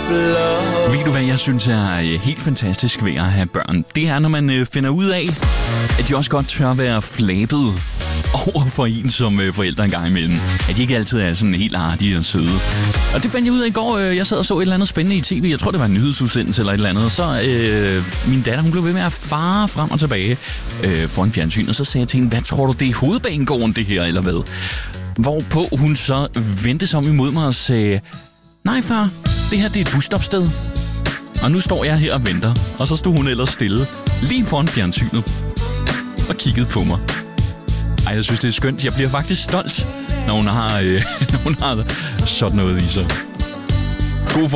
Ved du hvad jeg synes er helt fantastisk ved at have børn? Det er når man finder ud af, at de også godt tør være flabet over for en som forældre en gang imellem. At de ikke altid er sådan helt artige og søde. Og det fandt jeg ud af i går. Jeg sad og så et eller andet spændende i tv. Jeg tror det var en nyhedsudsendelse eller et eller andet. Og så min datter, hun blev ved med at fare frem og tilbage foran fjernsyn. Og så sagde jeg til hende, hvad tror du det er hovedbanegården det her eller hvad? Hvorpå hun så vendte sig om imod mig og sagde, nej far, det her det er et busstopsted. Og nu står jeg her og venter. Og så stod hun ellers stille lige foran fjernsynet og kiggede på mig. Ej, jeg synes det er skønt. Jeg bliver faktisk stolt, når hun har sådan noget i sig.